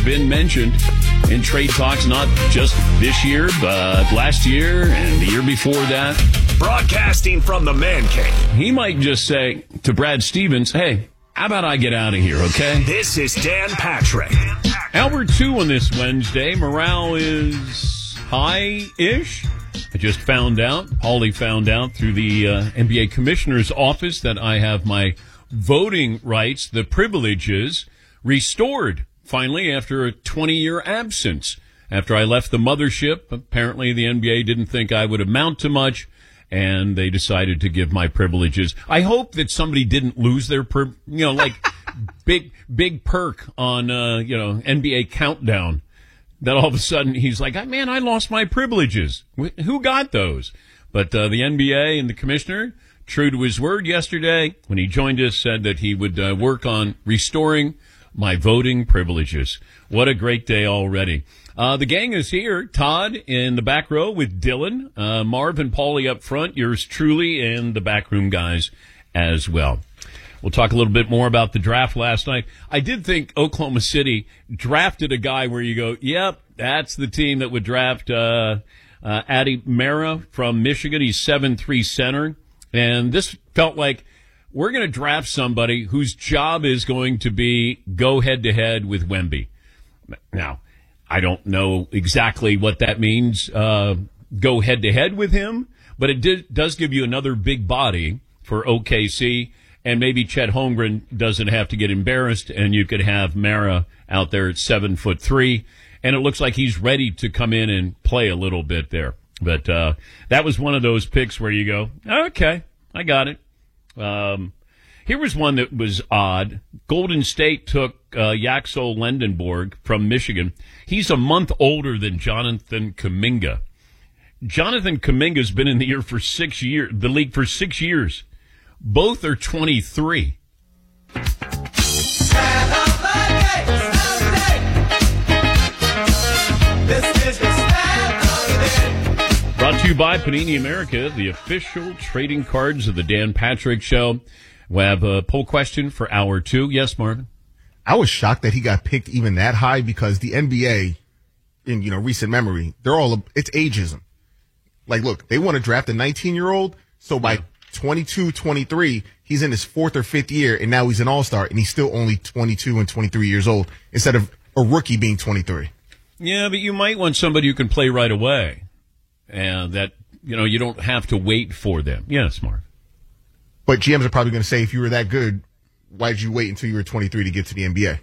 been mentioned in trade talks, not just this year, but last year and the year before that. Broadcasting from the Man Cave. He might just say to Brad Stevens, hey, how about I get out of here, okay? This is Dan Patrick. Hour 2 on this Wednesday. Morale is high-ish. I just found out, Paulie found out through the NBA Commissioner's office that I have my voting rights, the privileges, restored finally after a 20-year absence. After I left the mothership, apparently the NBA didn't think I would amount to much, and they decided to give my privileges. I hope that somebody didn't lose their, like big perk on, NBA Countdown. That all of a sudden he's like, man, I lost my privileges. Who got those? But the NBA and the commissioner, true to his word yesterday, when he joined us, said that he would work on restoring my voting privileges. What a great day already. The gang is here. Todd in the back row with Dylan, Marv and Paulie up front, yours truly, and the backroom guys as well. We'll talk a little bit more about the draft last night. I did think Oklahoma City drafted a guy where you go, yep, that's the team that would draft Adi Mara from Michigan. He's 7'3" center. And this felt like we're going to draft somebody whose job is going to be go head-to-head with Wemby. Now, I don't know exactly what that means, go head-to-head with him, but it does give you another big body for OKC. And maybe Chet Holmgren doesn't have to get embarrassed, and you could have Mara out there at 7'3", and it looks like he's ready to come in and play a little bit there. But that was one of those picks where you go, okay, I got it. Here was one that was odd. Golden State took Yaxel Lendenborg from Michigan. He's a month older than Jonathan Kuminga. Jonathan Kuminga's been in the league for 6 years. Both are 23. Brought to you by Panini America, the official trading cards of the Dan Patrick Show. We have a poll question for hour 2. Yes, Marvin? I was shocked that he got picked even that high because the NBA, in recent memory, it's ageism. Like, look, they want to draft a 19-year-old, so by 22, 23, he's in his 4th or 5th year, and now he's an all-star, and he's still only 22 and 23 years old instead of a rookie being 23. Yeah, but you might want somebody who can play right away, and that, you don't have to wait for them. Yes, Marv. But GMs are probably going to say, if you were that good, why did you wait until you were 23 to get to the NBA?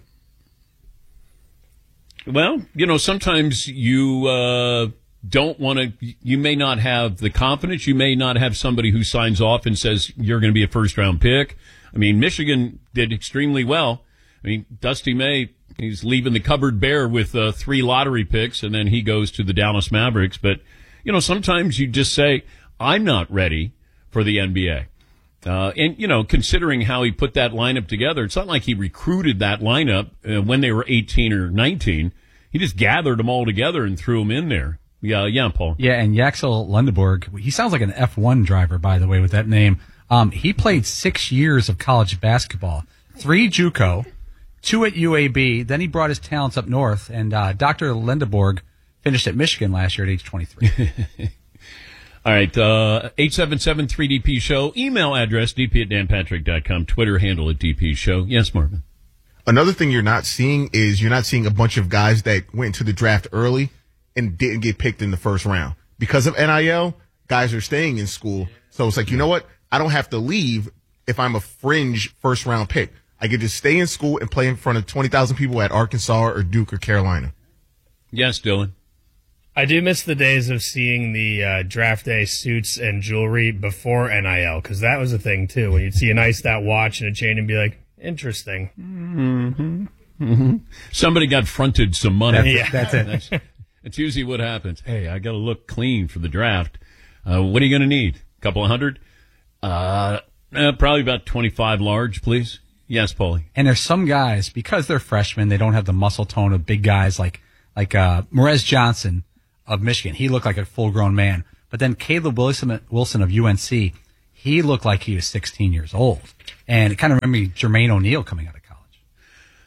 Well, sometimes you don't want to, you may not have the confidence. You may not have somebody who signs off and says you're going to be a first-round pick. I mean, Michigan did extremely well. I mean, Dusty May, he's leaving the cupboard bare with 3 lottery picks, and then he goes to the Dallas Mavericks. But, sometimes you just say, I'm not ready for the NBA. And, considering how he put that lineup together, it's not like he recruited that lineup when they were 18 or 19. He just gathered them all together and threw them in there. Yeah, Paul. Yeah, and Yaxel Lendenborg, he sounds like an F1 driver, by the way, with that name. He played 6 years of college basketball, 3 JUCO, 2 at UAB. Then he brought his talents up north, and Dr. Lendenborg finished at Michigan last year at age 23. All right, 877-3DP Show. Email address, dp@danpatrick.com. Twitter handle @DP Show. Yes, Marvin. Another thing you're not seeing a bunch of guys that went to the draft early and didn't get picked in the first round. Because of NIL, guys are staying in school. So it's like, you know what? I don't have to leave if I'm a fringe first-round pick. I could just stay in school and play in front of 20,000 people at Arkansas or Duke or Carolina. Yes, Dylan. I do miss the days of seeing the draft day suits and jewelry before NIL, because that was a thing, too, when you'd see an iced out watch and a chain and be like, interesting. Mm-hmm. Mm-hmm. Somebody got fronted some money. That's it. That's usually what happens. Hey, I got to look clean for the draft. What are you going to need? A couple of hundred? Probably about 25 large, please. Yes, Paulie. And there's some guys, because they're freshmen, they don't have the muscle tone of big guys like Morez Johnson of Michigan. He looked like a full-grown man. But then Caleb Wilson of UNC, he looked like he was 16 years old. And it kind of reminded me of Jermaine O'Neal coming out of college.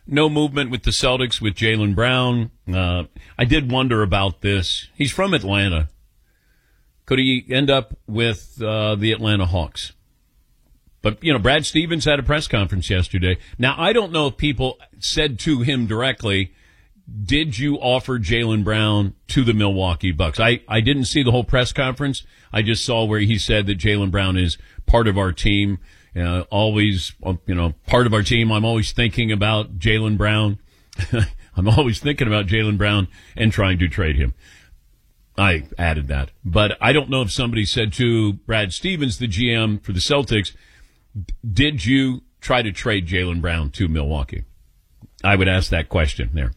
no movement with the Celtics with Jaylen Brown. I did wonder about this. He's from Atlanta. Could he end up with the Atlanta Hawks? But, Brad Stevens had a press conference yesterday. Now, I don't know if people said to him directly, did you offer Jaylen Brown to the Milwaukee Bucks? I didn't see the whole press conference. I just saw where he said that Jaylen Brown is part of our team. Always, part of our team. I'm always thinking about Jaylen Brown. I'm always thinking about Jaylen Brown and trying to trade him. I added that. But I don't know if somebody said to Brad Stevens, the GM for the Celtics, did you try to trade Jaylen Brown to Milwaukee? I would ask that question there.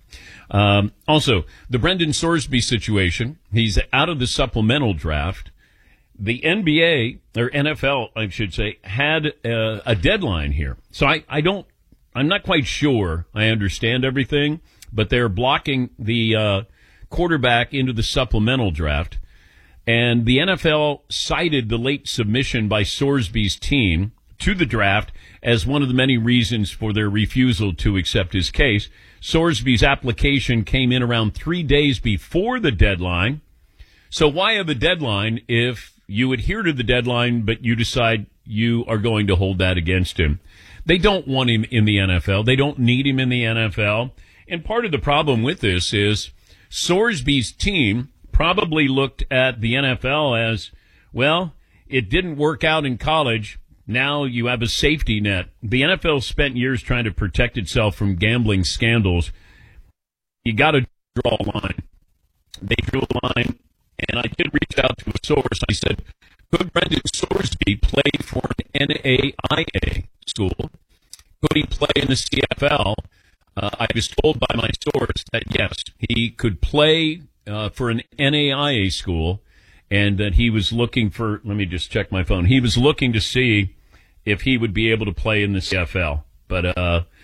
Also, the Brendan Sorsby situation. He's out of the supplemental draft. The NBA, or NFL, I should say, had a deadline here. So I'm not quite sure I understand everything, but they're blocking the quarterback into the supplemental draft. And the NFL cited the late submission by Sorsby's team to the draft as one of the many reasons for their refusal to accept his case. Sorsby's application came in around 3 days before the deadline. So why have a deadline if you adhere to the deadline, but you decide you are going to hold that against him? They don't want him in the NFL. They don't need him in the NFL. And part of the problem with this is Sorsby's team probably looked at the NFL as, well, it didn't work out in college. Now you have a safety net. The NFL spent years trying to protect itself from gambling scandals. You got to draw a line. They drew a line, and I did reach out to a source. I said, could Brendan Sorsby play for an NAIA school? Could he play in the CFL? I was told by my source that, yes, he could play for an NAIA school, and that he was looking for, let me just check my phone, he was looking to see if he would be able to play in the CFL. But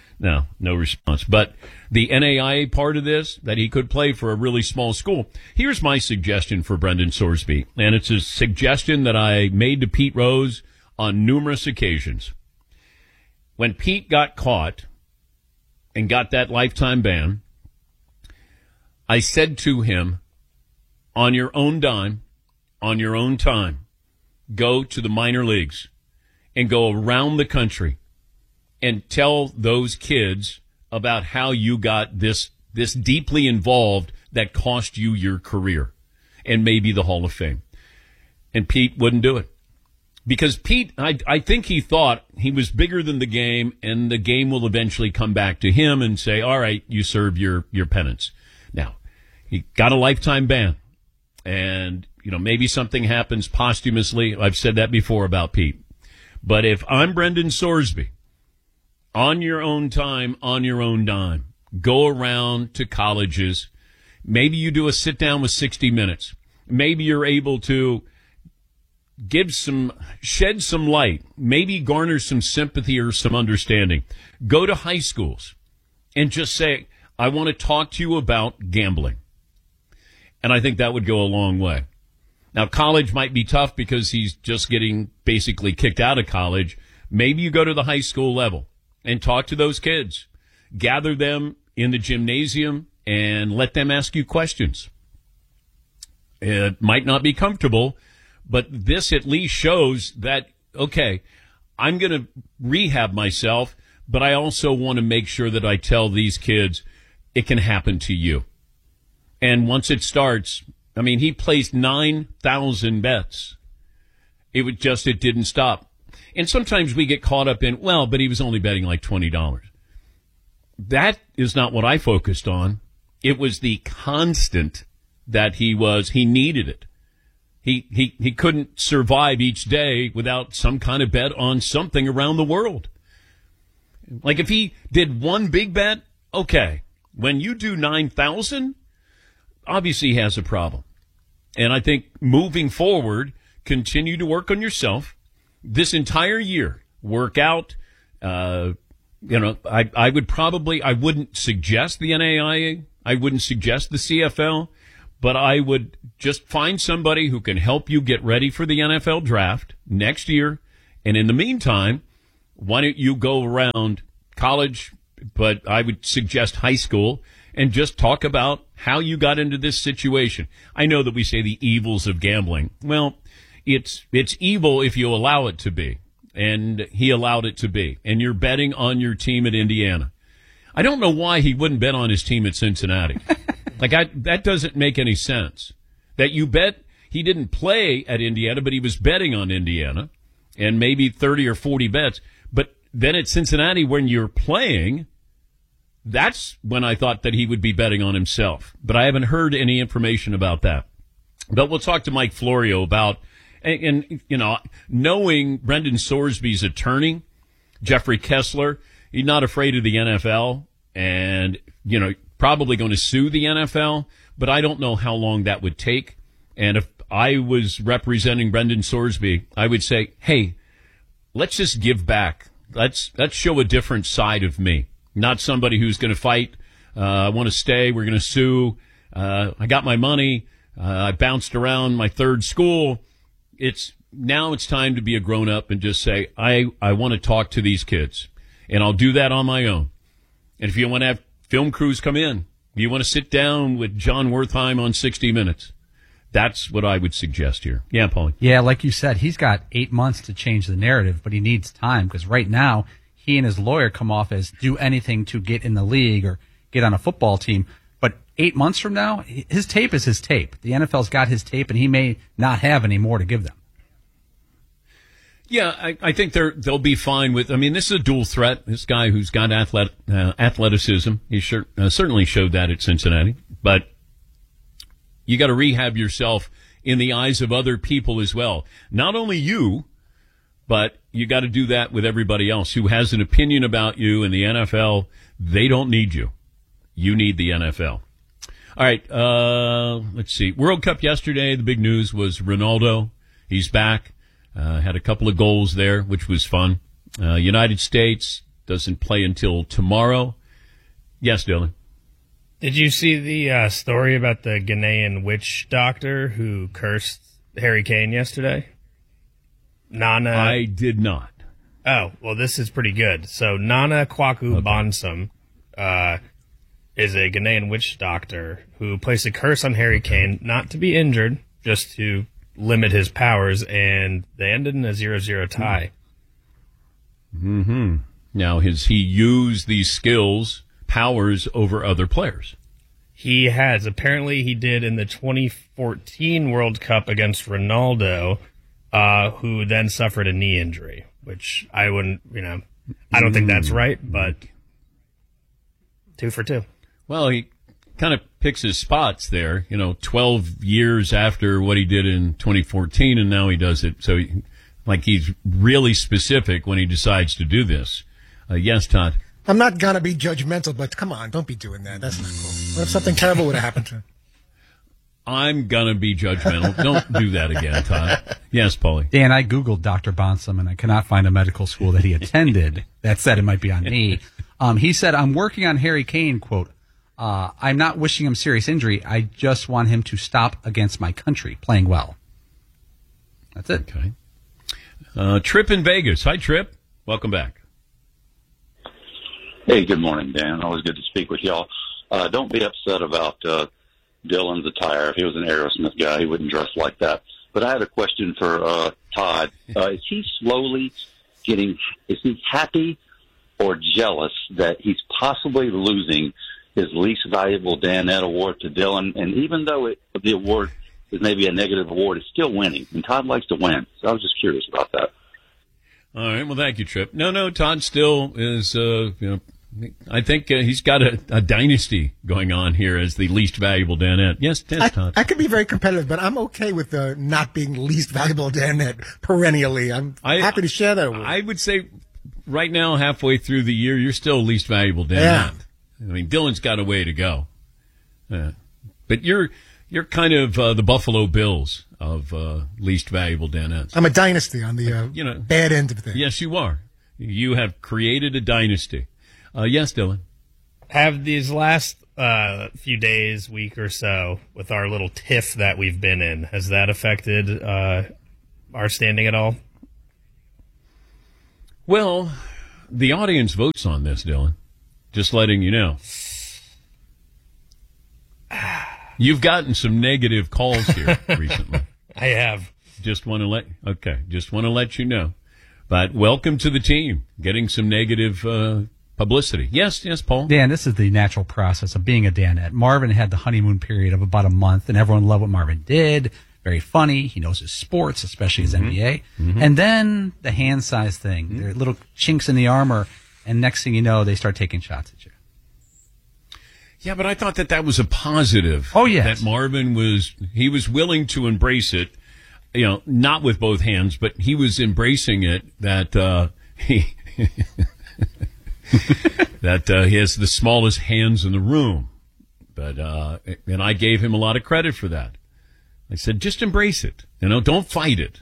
no response. But the NAIA part of this, that he could play for a really small school. Here's my suggestion for Brendan Sorsby, and it's a suggestion that I made to Pete Rose on numerous occasions. When Pete got caught and got that lifetime ban, I said to him, on your own dime, on your own time, go to the minor leagues and go around the country and tell those kids about how you got this deeply involved that cost you your career and maybe the Hall of Fame. And Pete wouldn't do it. Because Pete, I think he thought he was bigger than the game, and the game will eventually come back to him and say, all right, you serve your penance. Now, he got a lifetime ban. And, maybe something happens posthumously. I've said that before about Pete. But if I'm Brendan Sorsby, on your own time, on your own dime, go around to colleges. Maybe you do a sit down with 60 Minutes. Maybe you're able to shed some light, maybe garner some sympathy or some understanding. Go to high schools and just say, I want to talk to you about gambling. And I think that would go a long way. Now, college might be tough because he's just getting basically kicked out of college. Maybe you go to the high school level and talk to those kids. Gather them in the gymnasium and let them ask you questions. It might not be comfortable, but this at least shows that, okay, I'm going to rehab myself, but I also want to make sure that I tell these kids it can happen to you. And once it starts, he placed 9,000 bets. It didn't stop. And sometimes we get caught up in, but he was only betting like $20. That is not what I focused on. It was the constant that he needed it. He couldn't survive each day without some kind of bet on something around the world. Like if he did one big bet, okay. When you do 9,000, obviously he has a problem. And I think moving forward, continue to work on yourself. This entire year, work out. I wouldn't suggest the NAIA. I wouldn't suggest the CFL. But I would just find somebody who can help you get ready for the NFL draft next year. And in the meantime, why don't you go around college but I would suggest high school and just talk about how you got into this situation. I know that we say the evils of gambling. Well, it's evil if you allow it to be, and he allowed it to be. And you're betting on your team at Indiana. I don't know why he wouldn't bet on his team at Cincinnati. That doesn't make any sense. That you bet he didn't play at Indiana, but he was betting on Indiana, and maybe 30 or 40 bets. But then at Cincinnati, when you're playing, that's when I thought that he would be betting on himself. But I haven't heard any information about that. But we'll talk to Mike Florio about, and knowing Brendan Sorsby's attorney, Jeffrey Kessler, he's not afraid of the NFL and, probably going to sue the NFL, but I don't know how long that would take. And if I was representing Brendan Sorsby, I would say, hey, let's just give back. Let's show a different side of me. Not somebody who's going to fight. I want to stay. We're going to sue. I got my money. I bounced around my third school. Now it's time to be a grown up and just say, I want to talk to these kids, and I'll do that on my own. And if you want to have film crews come in, you want to sit down with John Wertheim on 60 Minutes. That's what I would suggest here. Yeah, Paulie. Yeah, like you said, he's got 8 months to change the narrative, but he needs time because right now he and his lawyer come off as do anything to get in the league or get on a football team. But 8 months from now, his tape is his tape. The NFL's got his tape, and he may not have any more to give them. Yeah, I think they'll be fine with. I mean, this is a dual threat. This guy who's got athleticism, he certainly showed that at Cincinnati. But you got to rehab yourself in the eyes of other people as well. Not only you, but you got to do that with everybody else who has an opinion about you. In the NFL, they don't need you. You need the NFL. All right, let's see. World Cup yesterday, the big news was Ronaldo. He's back. Had a couple of goals there, which was fun. United States doesn't play until tomorrow. Yes, Dylan. Did you see the story about the Ghanaian witch doctor who cursed Harry Kane yesterday? Nana. I did not. Oh, well, this is pretty good. So Nana Kwaku Bansum is a Ghanaian witch doctor who placed a curse on Harry Kane, not to be injured, just to limit his powers, and they ended in a 0-0 tie. Mm-hmm. Now, has he used these powers over other players? He has. Apparently, he did in the 2014 World Cup against Ronaldo, who then suffered a knee injury, which I wouldn't, I don't think that's right, but 2 for 2. Well, he kind of picks his spots there, 12 years after what he did in 2014, and now he does it. So, he's really specific when he decides to do this. Yes, Todd? I'm not going to be judgmental, but come on, don't be doing that. That's not cool. What if something terrible would have happened to him? I'm going to be judgmental. Don't do that again, Todd. Yes, Paulie. Dan, I Googled Dr. Bansum, and I cannot find a medical school that he attended that said it might be on me. He said, I'm working on Harry Kane, quote, I'm not wishing him serious injury. I just want him to stop against my country playing well. That's it. Okay. Trip in Vegas. Hi, Trip. Welcome back. Hey, good morning, Dan. Always good to speak with y'all. Don't be upset about Dylan's attire. If he was an Aerosmith guy, he wouldn't dress like that. But I had a question for Todd. Is he is he happy or jealous that he's possibly losing his least valuable Danette award to Dylan? And even though the award is maybe a negative award, it's still winning. And Todd likes to win. So I was just curious about that. All right. Well, thank you, Trip. No, Todd still is, I think he's got a dynasty going on here as the least valuable Danette. Yes, Todd. I could be very competitive, but I'm okay with not being least valuable Danette perennially. I'm happy to share that award. I would say right now, halfway through the year, you're still least valuable Danette. Yeah. I mean, Dylan's got a way to go. But you're kind of the Buffalo Bills of least valuable Danettes. I'm a dynasty on the bad end of things. Yes, you are. You have created a dynasty. Yes, Dylan. Have these last few days, week or so, with our little tiff that we've been in, has that affected our standing at all? Well, the audience votes on this, Dylan. Just letting you know. You've gotten some negative calls here recently. I have. Just want to let you know. But welcome to the team. Getting some negative publicity. Yes, Paul. Dan, this is the natural process of being a Danette. Marvin had the honeymoon period of about a month, and everyone loved what Marvin did. Very funny. He knows his sports, especially his NBA. Mm-hmm. And then the hand size thing. Mm-hmm. There are little chinks in the armor, and next thing you know, they start taking shots at you. Yeah, but I thought that was a positive. Oh, yes. That Marvin was willing to embrace it, not with both hands, but he was embracing it, that he he has the smallest hands in the room. But and I gave him a lot of credit for that. I said, just embrace it. Don't fight it.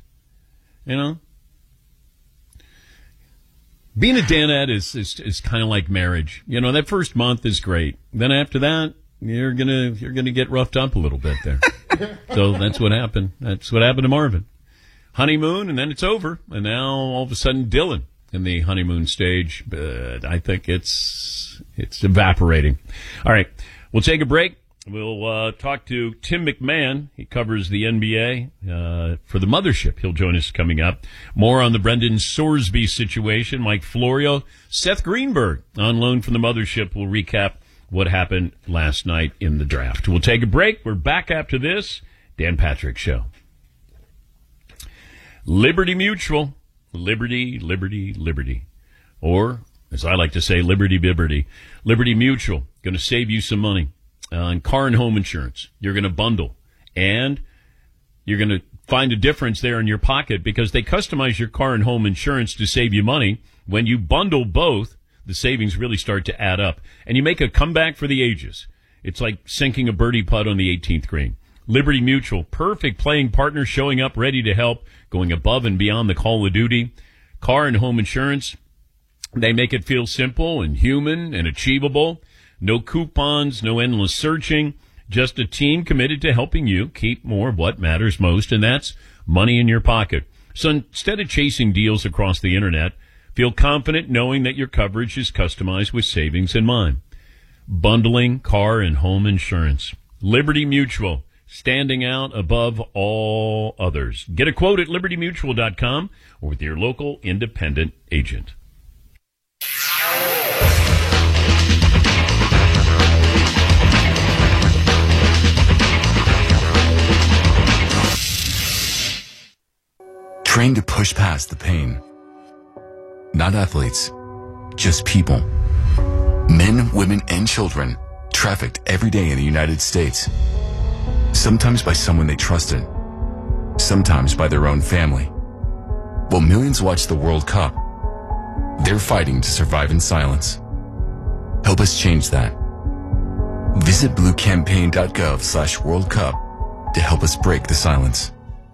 Being a Danette is kind of like marriage. That first month is great. Then after that, you're gonna get roughed up a little bit there. So that's what happened. That's what happened to Marvin. Honeymoon, and then it's over. And now all of a sudden, Dylan in the honeymoon stage. But I think it's evaporating. All right, we'll take a break. We'll talk to Tim McMahon. He covers the NBA for the Mothership. He'll join us coming up. More on the Brendan Sorsby situation. Mike Florio, Seth Greenberg on loan from the Mothership. We'll recap what happened last night in the draft. We'll take a break. We're back after this. Dan Patrick Show. Liberty Mutual. Liberty, liberty, liberty. Or, as I like to say, liberty bibberty. Liberty Mutual. Going to save you some money. On car and home insurance. You're going to bundle, and you're going to find a difference there in your pocket because they customize your car and home insurance to save you money. When you bundle both, the savings really start to add up, and you make a comeback for the ages. It's like sinking a birdie putt on the 18th green. Liberty Mutual, perfect playing partner, showing up ready to help, going above and beyond the call of duty. Car and home insurance, they make it feel simple and human and achievable. No coupons, no endless searching, just a team committed to helping you keep more of what matters most, and that's money in your pocket. So instead of chasing deals across the internet, feel confident knowing that your coverage is customized with savings in mind. Bundling car and home insurance. Liberty Mutual, standing out above all others. Get a quote at libertymutual.com or with your local independent agent. Trained to push past the pain. Not athletes, just people. Men, women, and children trafficked every day in the United States. Sometimes by someone they trusted, sometimes by their own family. While millions watch the World Cup, they're fighting to survive in silence. Help us change that. Visit bluecampaign.gov/World Cup to help us break the silence.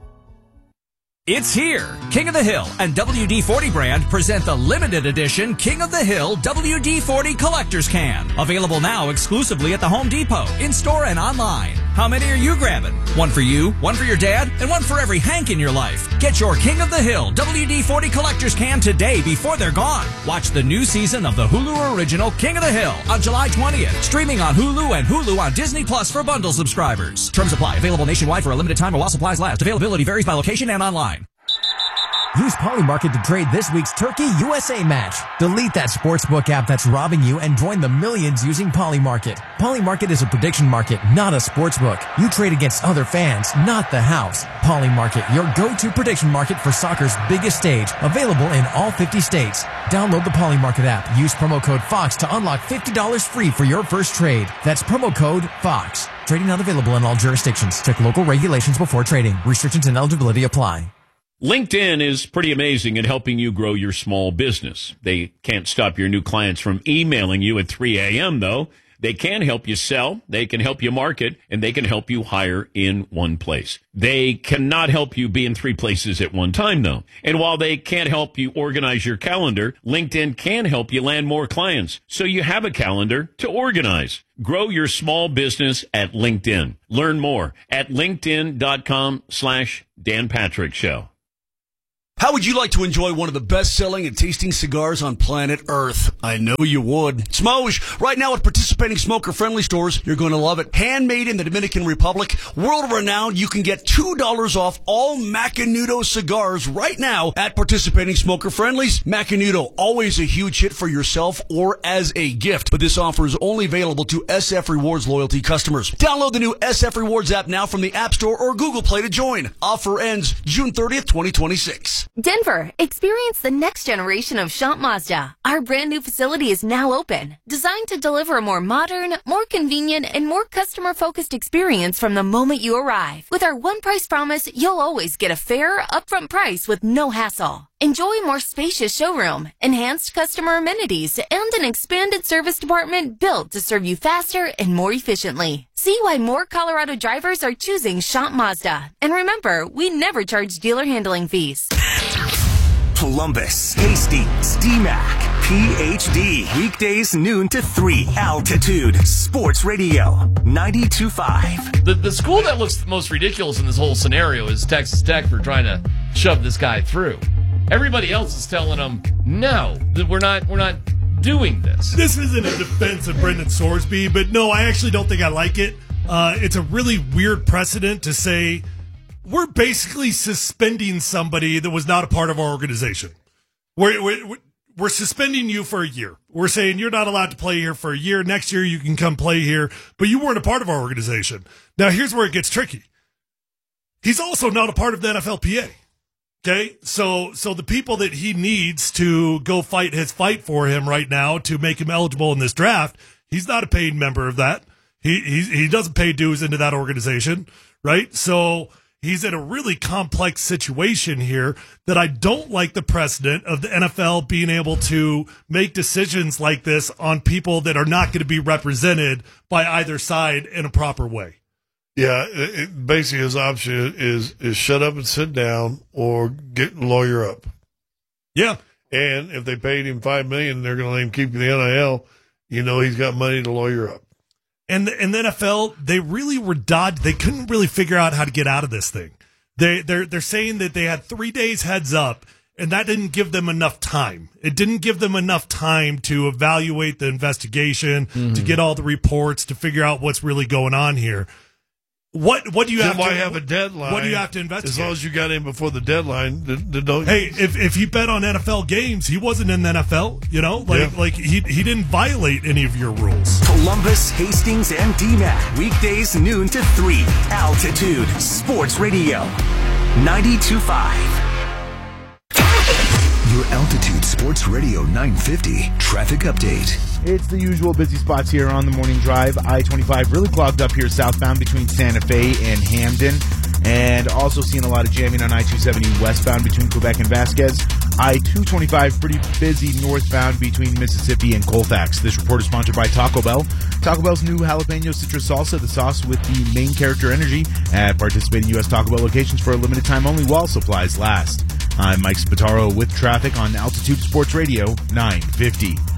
It's here. King of the Hill and WD-40 brand present the limited edition King of the Hill WD-40 Collector's Can. Available now exclusively at the Home Depot, in-store and online. How many are you grabbing? One for you, one for your dad, and one for every Hank in your life. Get your King of the Hill WD-40 Collector's Can today before they're gone. Watch the new season of the Hulu original King of the Hill on July 20th. Streaming on Hulu and Hulu on Disney Plus for bundle subscribers. Terms apply. Available nationwide for a limited time or while supplies last. Availability varies by location and online. Use Polymarket to trade this week's Turkey USA match. Delete that sportsbook app that's robbing you and join the millions using Polymarket. Polymarket is a prediction market, not a sportsbook. You trade against other fans, not the house. Polymarket, your go-to prediction market for soccer's biggest stage. Available in all 50 states. Download the Polymarket app. Use promo code FOX to unlock $50 free for your first trade. That's promo code FOX. Trading not available in all jurisdictions. Check local regulations before trading. Restrictions and eligibility apply. LinkedIn is pretty amazing at helping you grow your small business. They can't stop your new clients from emailing you at 3 a.m., though. They can help you sell, they can help you market, and they can help you hire in one place. They cannot help you be in 3 places at one time, though. And while they can't help you organize your calendar, LinkedIn can help you land more clients, so you have a calendar to organize. Grow your small business at LinkedIn. Learn more at linkedin.com/Dan Patrick Show. How would you like to enjoy one of the best-selling and tasting cigars on planet Earth? I know you would. Smosh! Right now at participating smoker-friendly stores, you're going to love it. Handmade in the Dominican Republic, world-renowned, you can get $2 off all Macanudo cigars right now at participating smoker-friendlies. Macanudo, always a huge hit for yourself or as a gift, but this offer is only available to SF Rewards loyalty customers. Download the new SF Rewards app now from the App Store or Google Play to join. Offer ends June 30th, 2026. Denver, experience the next generation of Shant Mazda. Our brand new facility is now open, designed to deliver a more modern, more convenient, and more customer-focused experience from the moment you arrive. With our one price promise, you'll always get a fair, upfront price with no hassle. Enjoy a more spacious showroom, enhanced customer amenities, and an expanded service department built to serve you faster and more efficiently. See why more Colorado drivers are choosing Shant Mazda. And remember, we never charge dealer handling fees. Columbus, Hastings, DMAC, PhD. Weekdays noon to 3. Altitude Sports Radio 92.5. The school that looks most ridiculous in this whole scenario is Texas Tech for trying to shove this guy through. Everybody else is telling them, no, we're not doing this. This isn't a defense of Brendan Sorsby, but no, I actually don't think I like it. It's a really weird precedent to say we're basically suspending somebody that was not a part of our organization. We're suspending you for a year. We're saying you're not allowed to play here for a year. Next year you can come play here, but you weren't a part of our organization. Now here's where it gets tricky. He's also not a part of the NFLPA. Okay, so the people that he needs to go fight his fight for him right now to make him eligible in this draft, he's not a paid member of that. He doesn't pay dues into that organization, right? So he's in a really complex situation here that I don't like the precedent of the NFL being able to make decisions like this on people that are not going to be represented by either side in a proper way. Yeah, basically his option is shut up and sit down or lawyer up. Yeah. And if they paid him $5 million, they're going to let him keep the NIL. You know he's got money to lawyer up. And the NFL, they really were dodged. They couldn't really figure out how to get out of this thing. They're saying that they had 3 days heads up, and that didn't give them enough time. It didn't give them enough time to evaluate the investigation, to get all the reports, to figure out what's really going on here. What do you have to have a deadline? What do you have to investigate? As long as you got in before the deadline, Hey, if he bet on NFL games, he wasn't in the NFL, you know? Like he didn't violate any of your rules. Columbus, Hastings, and DMAC. Weekdays noon to 3. Altitude Sports Radio 92.5. Your Altitude Sports Radio 950 traffic update. It's the usual busy spots here on the morning drive. I-25 really clogged up here southbound between Santa Fe and Hamden. And also seeing a lot of jamming on I-270 westbound between Quebec and Vasquez. I-225 pretty busy northbound between Mississippi and Colfax. This report is sponsored by Taco Bell. Taco Bell's new jalapeno citrus salsa, the sauce with the main character energy, at participating U.S. Taco Bell locations for a limited time only while supplies last. I'm Mike Spataro with traffic on Altitude Sports Radio 950.